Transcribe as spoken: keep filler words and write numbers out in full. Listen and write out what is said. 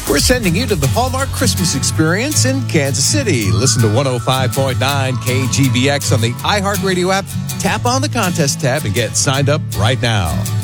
We're sending you to the Hallmark Christmas experience in Kansas City. Listen to one oh five point nine K G B X on the iHeartRadio app. Tap on the contest tab and get signed up right now.